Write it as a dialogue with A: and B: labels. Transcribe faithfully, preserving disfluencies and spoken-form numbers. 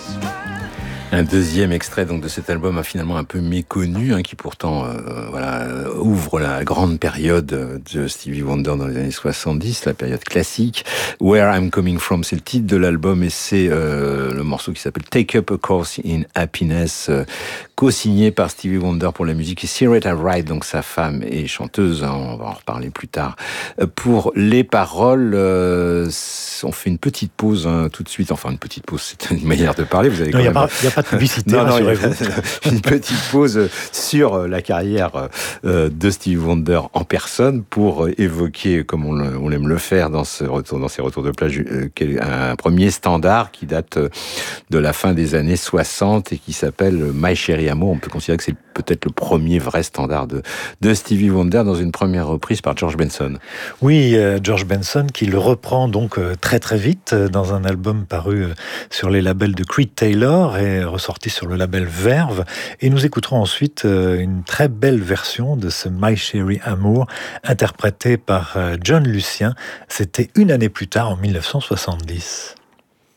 A: Un deuxième extrait donc de cet album, finalement un peu méconnu, hein, qui pourtant euh, voilà ouvre la grande période de Stevie Wonder dans les années soixante-dix, la période classique. Where I'm Coming From, c'est le titre de l'album et c'est euh, le morceau qui s'appelle Take Up a Course in Happiness, euh, co-signé par Stevie Wonder pour la musique et Syreeta Wright, donc sa femme et chanteuse, hein, on va en reparler plus tard. Pour les paroles, euh, on fait une petite pause hein, tout de suite, enfin une petite pause, c'est une manière de parler, vous avez quand
B: non,
A: même...
B: Il n'y a, a pas de publicité,
A: non,
B: rassurez-vous.
A: Non, une petite pause sur la carrière de Stevie Wonder en personne pour évoquer, comme on l'aime le faire dans, ce retour, dans ces retours de plage, un premier standard qui date de la fin des années soixante et qui s'appelle My Cherry Amour. On peut considérer que c'est peut-être le premier vrai standard de, de Stevie Wonder dans une première reprise par George Benson.
B: Oui, euh, George Benson qui le reprend donc euh, très très vite euh, dans un album paru euh, sur les labels de Creed Taylor et ressorti sur le label Verve. Et nous écouterons ensuite euh, une très belle version de ce My Cherry Amour interprété par euh, John Lucien. C'était une année plus tard, en mille neuf cent soixante-dix.